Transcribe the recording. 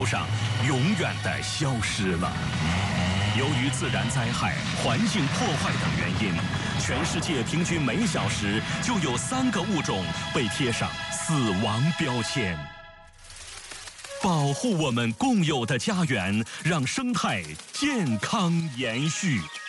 上永远地消失了。由于自然灾害、环境破坏等原因，全世界平均每小时就有3个物种被贴上死亡标签。保护我们共有的家园，让生态健康延续。